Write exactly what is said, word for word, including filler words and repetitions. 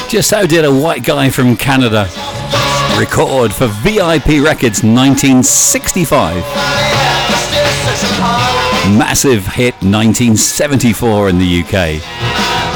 Just how did a white guy from Canada record for V I P Records nineteen sixty-five. Massive hit nineteen seventy-four in the U K.